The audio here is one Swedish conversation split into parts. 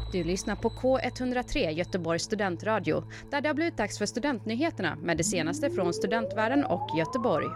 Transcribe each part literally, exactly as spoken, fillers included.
Du lyssnar på K etthundratre Göteborgs studentradio, där det har blivit dags för studentnyheterna med det senaste från studentvärlden och Göteborg.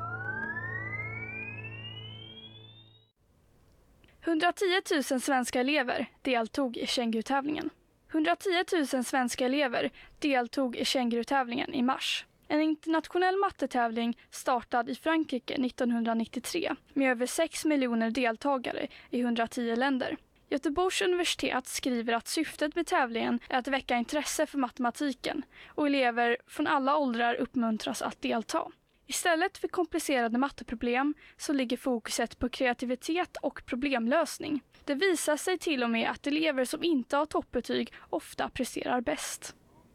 hundratio tusen svenska elever deltog i känguru-tävlingen. hundratio tusen svenska elever deltog i känguru-tävlingen i mars. En internationell mattetävling startad i Frankrike nittonhundranittiotre med över sex miljoner deltagare i hundratio länder. Göteborgs universitet skriver att syftet med tävlingen är att väcka intresse för matematiken och elever från alla åldrar uppmuntras att delta. Istället för komplicerade matteproblem så ligger fokuset på kreativitet och problemlösning. Det visar sig till och med att elever som inte har toppbetyg ofta presterar bäst.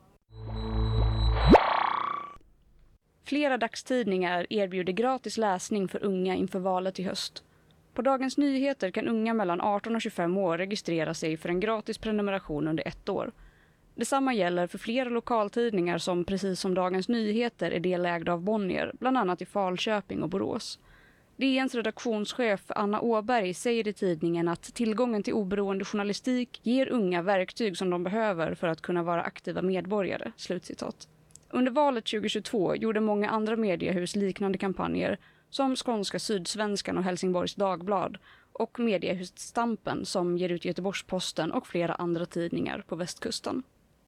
Flera dagstidningar erbjuder gratis läsning för unga inför valet i höst. På Dagens Nyheter kan unga mellan arton och tjugofem år registrera sig för en gratis prenumeration under ett år. Detsamma gäller för flera lokaltidningar som precis som Dagens Nyheter är delägda av Bonnier, bland annat i Falköping och Borås. D N:s redaktionschef Anna Åberg säger i tidningen att tillgången till oberoende journalistik ger unga verktyg som de behöver för att kunna vara aktiva medborgare. Slutcitat. Under valet tjugohundratjugotvå gjorde många andra mediehus liknande kampanjer som Skånska Sydsvenskan och Helsingborgs Dagblad och mediehuset Stampen som ger ut Göteborgs-Posten och flera andra tidningar på västkusten.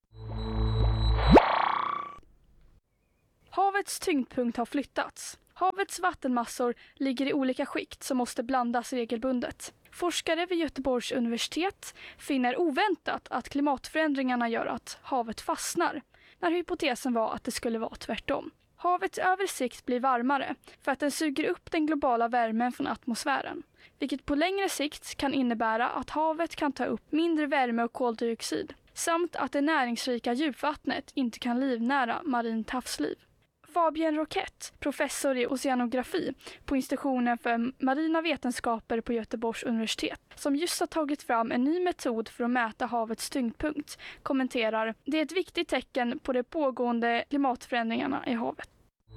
Havets tyngdpunkt har flyttats. Havets vattenmassor ligger i olika skikt som måste blandas regelbundet. Forskare vid Göteborgs universitet finner oväntat att klimatförändringarna gör att havet fastnar, när hypotesen var att det skulle vara tvärtom. Havets översikt blir varmare för att den suger upp den globala värmen från atmosfären, vilket på längre sikt kan innebära att havet kan ta upp mindre värme och koldioxid, samt att det näringsrika djupvattnet inte kan livnära marint havsliv. Fabian Roquette, professor i oceanografi på institutionen för marina vetenskaper på Göteborgs universitet, som just har tagit fram en ny metod för att mäta havets tyngdpunkt, kommenterar: det är ett viktigt tecken på de pågående klimatförändringarna i havet.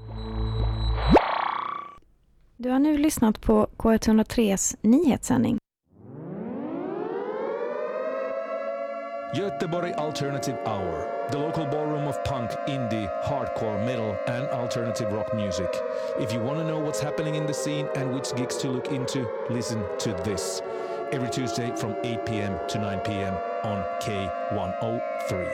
Du har nu lyssnat på K etthundratres nyhetssändning. Göteborg Alternative Hour, the local ballroom of punk, indie, hardcore, metal and alternative rock music. If you want to know what's happening in the scene and which gigs to look into, listen to this. Every Tuesday from eight p.m. to nine p.m. on K one oh three.